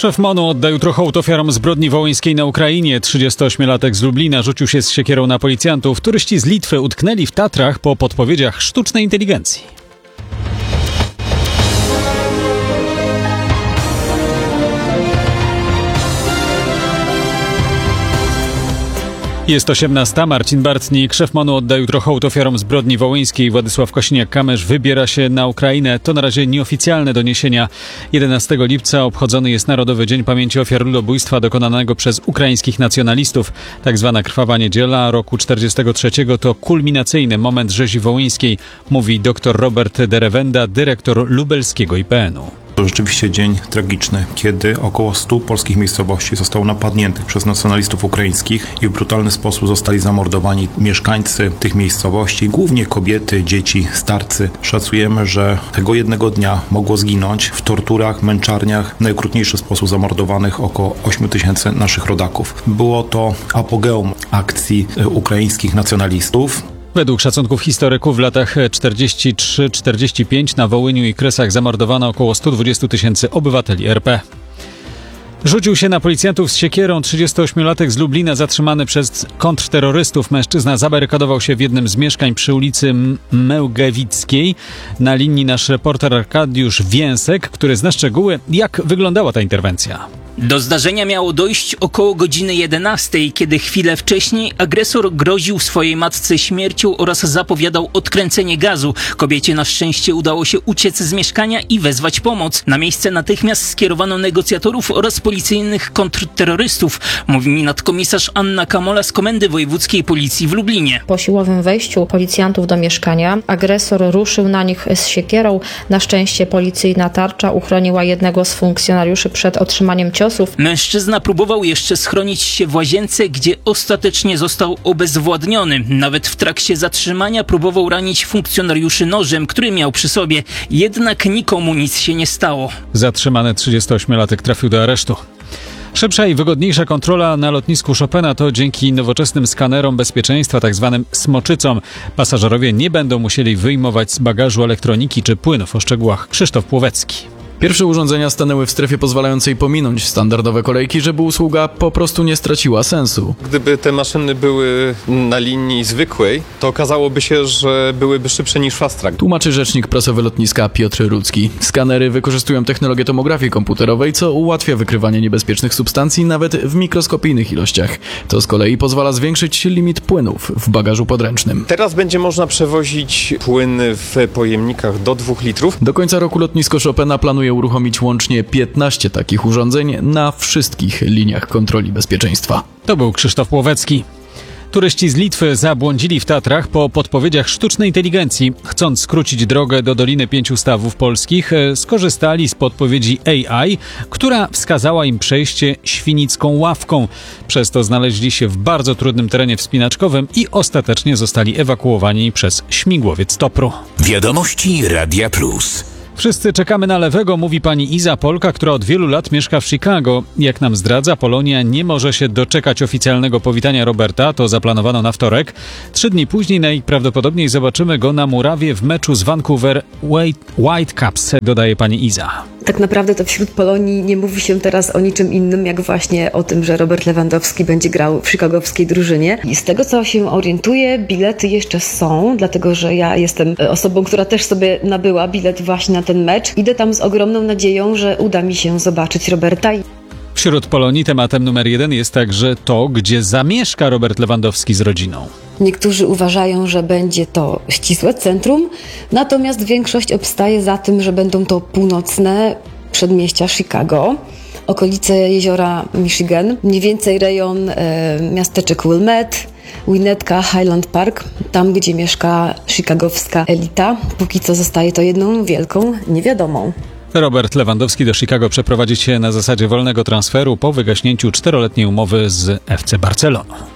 Szef MON-u odda jutro hołd ofiarom zbrodni wołyńskiej na Ukrainie. 38-latek z Lublina rzucił się z siekierą na policjantów. Turyści z Litwy utknęli w Tatrach po podpowiedziach sztucznej inteligencji. Jest 18. Marcin Bartnik. Szef MON-u odda jutro hołd ofiarom zbrodni wołyńskiej. Władysław Kosiniak-Kamysz wybiera się na Ukrainę. To na razie nieoficjalne doniesienia. 11 lipca obchodzony jest Narodowy Dzień Pamięci Ofiar Ludobójstwa dokonanego przez ukraińskich nacjonalistów. Tak zwana Krwawa Niedziela roku 1943 to kulminacyjny moment rzezi wołyńskiej, mówi dr Robert Derewenda, dyrektor lubelskiego IPN-u. To rzeczywiście dzień tragiczny, kiedy około 100 polskich miejscowości zostało napadniętych przez nacjonalistów ukraińskich i w brutalny sposób zostali zamordowani mieszkańcy tych miejscowości, głównie kobiety, dzieci, starcy. Szacujemy, że tego jednego dnia mogło zginąć w torturach, męczarniach, w najokrutniejszy sposób zamordowanych około 8 000 naszych rodaków. Było to apogeum akcji ukraińskich nacjonalistów. Według szacunków historyków w latach 43-45 na Wołyniu i Kresach zamordowano około 120 000 obywateli RP. Rzucił się na policjantów z siekierą 38-latek z Lublina zatrzymany przez kontrterrorystów. Mężczyzna zabarykadował się w jednym z mieszkań przy ulicy Mełgewickiej. Na linii nasz reporter Arkadiusz Więsek, który zna szczegóły, jak wyglądała ta interwencja. Do zdarzenia miało dojść około godziny 11, kiedy chwilę wcześniej agresor groził swojej matce śmiercią oraz zapowiadał odkręcenie gazu. Kobiecie na szczęście udało się uciec z mieszkania i wezwać pomoc. Na miejsce natychmiast skierowano negocjatorów oraz policyjnych kontrterrorystów, mówi mi nadkomisarz Anna Kamola z Komendy Wojewódzkiej Policji w Lublinie. Po siłowym wejściu policjantów do mieszkania agresor ruszył na nich z siekierą. Na szczęście policyjna tarcza uchroniła jednego z funkcjonariuszy przed otrzymaniem ciosu. Mężczyzna próbował jeszcze schronić się w łazience, gdzie ostatecznie został obezwładniony. Nawet w trakcie zatrzymania próbował ranić funkcjonariuszy nożem, który miał przy sobie. Jednak nikomu nic się nie stało. Zatrzymany 38-latek trafił do aresztu. Szybsza i wygodniejsza kontrola na lotnisku Chopina to dzięki nowoczesnym skanerom bezpieczeństwa, tzw. smoczycom. Pasażerowie nie będą musieli wyjmować z bagażu elektroniki czy płynów. O szczegółach Krzysztof Płowecki. Pierwsze urządzenia stanęły w strefie pozwalającej pominąć standardowe kolejki, żeby usługa po prostu nie straciła sensu. Gdyby te maszyny były na linii zwykłej, to okazałoby się, że byłyby szybsze niż fast track. Tłumaczy rzecznik prasowy lotniska Piotr Rudzki. Skanery wykorzystują technologię tomografii komputerowej, co ułatwia wykrywanie niebezpiecznych substancji nawet w mikroskopijnych ilościach. To z kolei pozwala zwiększyć limit płynów w bagażu podręcznym. Teraz będzie można przewozić płyny w pojemnikach do 2 litrów. Do końca roku lotnisko Chopina planuje uruchomić łącznie 15 takich urządzeń na wszystkich liniach kontroli bezpieczeństwa. To był Krzysztof Płowecki. Turyści z Litwy zabłądzili w Tatrach po podpowiedziach sztucznej inteligencji. Chcąc skrócić drogę do Doliny Pięciu Stawów Polskich, skorzystali z podpowiedzi AI, która wskazała im przejście Świnicką Ławką. Przez to znaleźli się w bardzo trudnym terenie wspinaczkowym i ostatecznie zostali ewakuowani przez śmigłowiec Topru. Wiadomości Radia Plus. Wszyscy czekamy na lewego, mówi pani Iza, Polka, która od wielu lat mieszka w Chicago. Jak nam zdradza, Polonia nie może się doczekać oficjalnego powitania Roberta, to zaplanowano na wtorek. 3 dni później najprawdopodobniej zobaczymy go na murawie w meczu z Vancouver Whitecaps, dodaje pani Iza. Tak naprawdę to wśród Polonii nie mówi się teraz o niczym innym, jak właśnie o tym, że Robert Lewandowski będzie grał w chicagowskiej drużynie. I z tego, co się orientuję, bilety jeszcze są, dlatego że ja jestem osobą, która też sobie nabyła bilet właśnie na ten mecz. Idę tam z ogromną nadzieją, że uda mi się zobaczyć Roberta. Wśród Polonii tematem numer 1 jest także to, gdzie zamieszka Robert Lewandowski z rodziną. Niektórzy uważają, że będzie to ścisłe centrum, natomiast większość obstaje za tym, że będą to północne przedmieścia Chicago, okolice jeziora Michigan, mniej więcej rejon miasteczek Wilmette, Winnetka, Highland Park, tam gdzie mieszka chicagowska elita. Póki co zostaje to jedną wielką niewiadomą. Robert Lewandowski do Chicago przeprowadzi się na zasadzie wolnego transferu po wygaśnięciu 4-letniej umowy z FC Barceloną.